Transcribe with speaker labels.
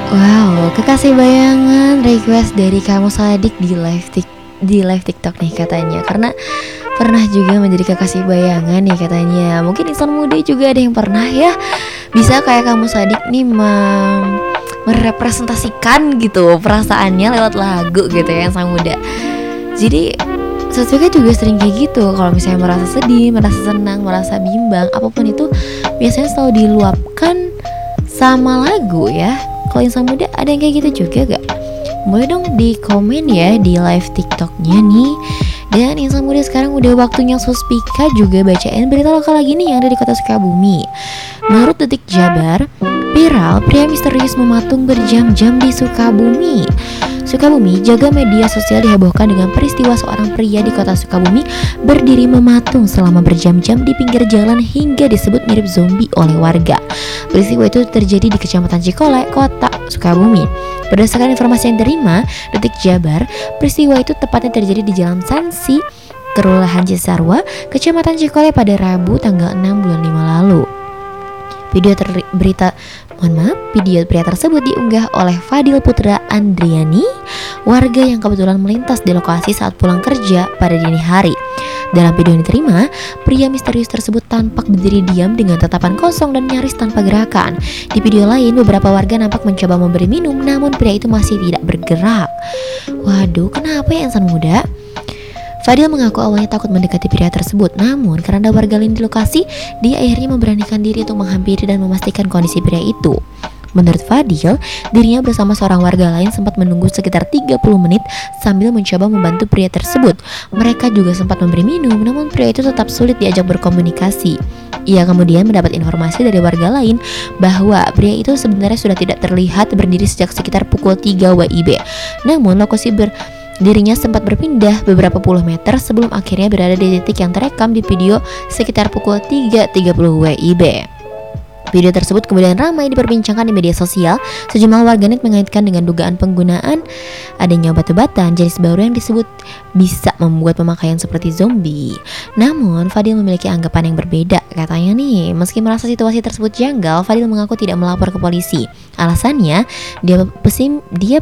Speaker 1: Wow, kekasih bayangan request dari kamu Sadik di live TikTok nih katanya. Karena pernah juga menjadi kekasih bayangan nih katanya. Mungkin insan muda juga ada yang pernah ya. Bisa kayak kamu Sadik nih merepresentasikan gitu perasaannya lewat lagu gitu ya insan muda. Jadi Satwika juga sering kayak gitu. Kalau misalnya merasa sedih, merasa senang, merasa bimbang, apapun itu biasanya selalu diluapkan sama lagu ya. Kalau insan muda ada yang kayak gitu juga gak? Boleh dong di komen ya di live TikToknya nih. Dan insan muda sekarang udah waktunya Suspika juga bacain berita lokal lagi nih yang ada di kota Sukabumi. Menurut Detik Jabar, viral pria misterius mematung berjam-jam di Sukabumi. Sukabumi, jaga media sosial dihebohkan dengan peristiwa seorang pria di kota Sukabumi berdiri mematung selama berjam-jam di pinggir jalan hingga disebut mirip zombie oleh warga. Peristiwa itu terjadi di Kecamatan Cikole, kota Sukabumi. Berdasarkan informasi yang diterima, Detik Jabar, peristiwa itu tepatnya terjadi di Jalan Sansi, Kelurahan Cisarua, Kecamatan Cikole pada Rabu tanggal 6 bulan 5 lalu. Video pria tersebut diunggah oleh Fadil Putra Andriani, warga yang kebetulan melintas di lokasi saat pulang kerja pada dini hari. Dalam video yang diterima, pria misterius tersebut tampak berdiri diam dengan tatapan kosong dan nyaris tanpa gerakan. Di video lain, beberapa warga nampak mencoba memberi minum, namun pria itu masih tidak bergerak. Waduh, kenapa ya insan muda? Fadil mengaku awalnya takut mendekati pria tersebut, namun karena ada warga lain di lokasi, dia akhirnya memberanikan diri untuk menghampiri dan memastikan kondisi pria itu. Menurut Fadil, dirinya bersama seorang warga lain sempat menunggu sekitar 30 menit sambil mencoba membantu pria tersebut. Mereka juga sempat memberi minum, namun pria itu tetap sulit diajak berkomunikasi. Ia kemudian mendapat informasi dari warga lain bahwa pria itu sebenarnya sudah tidak terlihat berdiri sejak sekitar pukul 3 WIB. Namun lokasi dirinya sempat berpindah beberapa puluh meter sebelum akhirnya berada di titik yang terekam di video sekitar pukul 3.30 WIB. Video tersebut kemudian ramai diperbincangkan di media sosial. Sejumlah warganet mengaitkan dengan dugaan penggunaan adanya obat-obatan jenis baru yang disebut bisa membuat pemakaian seperti zombie. Namun Fadil memiliki anggapan yang berbeda. Katanya nih, meski merasa situasi tersebut janggal, Fadil mengaku tidak melapor ke polisi. Alasannya, dia